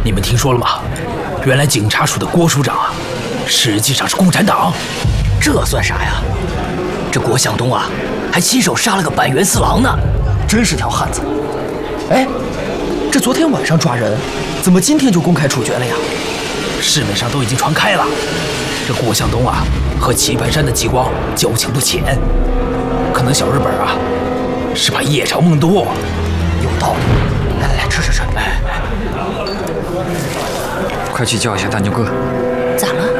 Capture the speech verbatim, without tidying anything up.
你们听说了吗？原来警察署的郭署长啊，实际上是共产党。 这算啥呀？这郭向东啊，还亲手杀了个板垣四郎呢，真是条汉子。 哎，这昨天晚上抓人，怎么今天就公开处决了呀？ 市面上都已经传开了，这郭向东啊和棋盘山的激光交情不浅，可能小日本啊是怕夜长梦多。 有道理，来来来，吃吃吃。哎哎， 快去叫一下大牛哥。 咋了？